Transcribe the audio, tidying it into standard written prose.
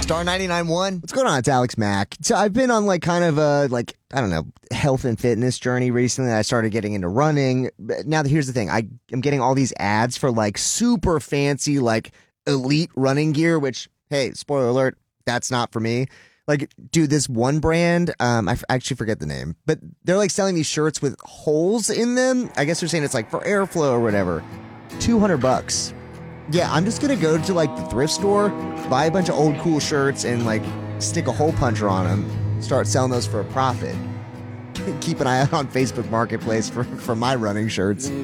Star 99.1. What's going on? It's Alex Mack. So I've been on like kind of a I don't know, health and fitness journey recently. I started getting into running. Now here's the thing. I'm getting all these ads for like super fancy like elite running gear, which, hey, spoiler alert, that's not for me. Like, dude, this one brand, I actually forget the name, but they're like selling these shirts with holes in them. I guess they're saying it's like for airflow or whatever. $200. Yeah, I'm just gonna go to like the thrift store, buy a bunch of old cool shirts, and like stick a hole puncher on them. Start selling those for a profit. Keep an eye out on Facebook Marketplace for my running shirts.